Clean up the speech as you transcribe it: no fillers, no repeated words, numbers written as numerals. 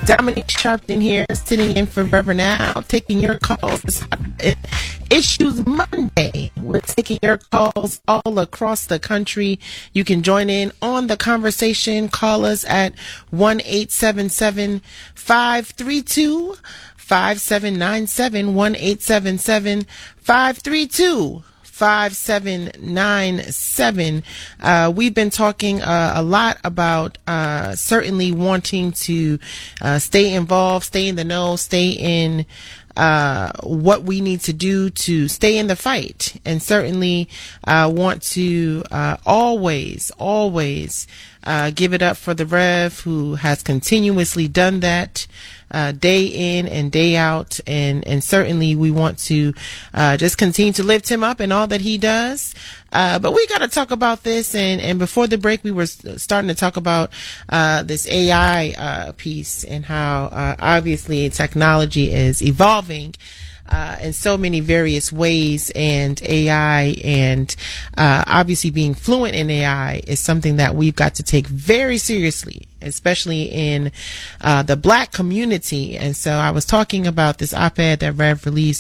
Dominique Sharpton here, sitting in for Reverend Al, taking your calls. It's Issues Monday. We're taking your calls all across the country. You can join in on the conversation. Call us at 1-877-532-5797, 1-877-532-5797. We've been talking a lot about certainly wanting to stay involved, stay in the know, stay in what we need to do to stay in the fight, and certainly want to always give it up for the Rev, who has continuously done that day in and day out, and certainly we want to just continue to lift him up in all that he does. But we got to talk about this, and before the break we were starting to talk about this AI piece, and how obviously technology is evolving in so many various ways, and AI and obviously being fluent in AI is something that we've got to take very seriously, especially in the Black community. And so I was talking about this op-ed that Rev released